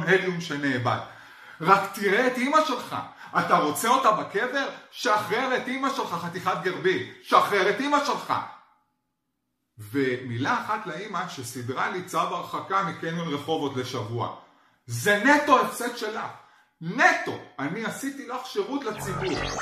הליום שנאבד. רק תראה את אמא שלך. אתה רוצה אותה בקבר? שחרר את אמא שלך, חתיכת גרביל. שחרר את אמא שלך. ומילה אחת לאמא שסדרה לי צו הרחקה מקניון רחובות לשבוע. זה נטו הפסד שלך. נטו. אני עשיתי לך שירות לציבור.